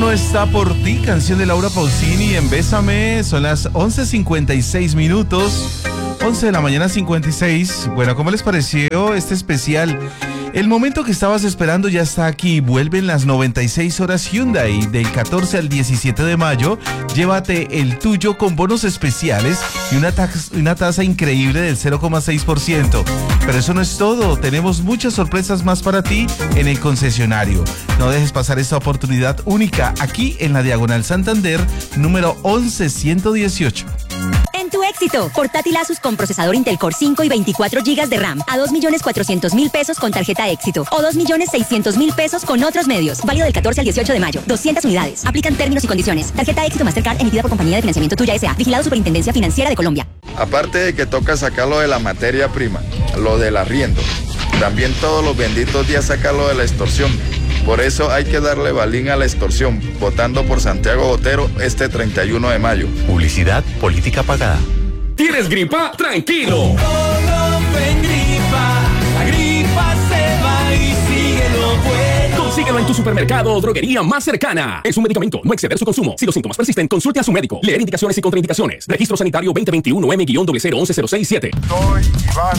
mío está por ti, canción de Laura Pausini en Bésame. Son las 11:56, 11 de la mañana 56. Bueno, ¿cómo les pareció este especial? El momento que estabas esperando ya está aquí. Vuelven las 96 horas Hyundai del 14 al 17 de mayo. Llévate el tuyo con bonos especiales y una tasa increíble del 0,6%. Pero eso no es todo. Tenemos muchas sorpresas más para ti en el concesionario. No dejes pasar esta oportunidad única aquí en la Diagonal Santander, número 11118. En tu éxito, portátil Asus con procesador Intel Core 5 y 24 GB de RAM a 2.400.000 pesos con tarjeta éxito o 2.600.000 pesos con otros medios. Válido del 14 al 18 de mayo. 200 unidades. Aplican términos y condiciones. Tarjeta éxito Mastercard emitida por Compañía de Financiamiento Tuya S.A. Vigilado Superintendencia Financiera de Colombia. Aparte de que toca sacarlo de la materia prima, lo del arriendo, también todos los benditos días sacarlo de la extorsión. Por eso hay que darle balín a la extorsión, votando por Santiago Botero este 31 de mayo. Publicidad política pagada. ¿Tienes gripa? ¡Tranquilo! La gripa se va y sigue lo bueno. Consíguelo en tu supermercado o droguería más cercana. Es un medicamento, no exceder su consumo. Si los síntomas persisten, consulte a su médico. Leer indicaciones y contraindicaciones. Registro Sanitario 2021 M-01106-7. Soy Iván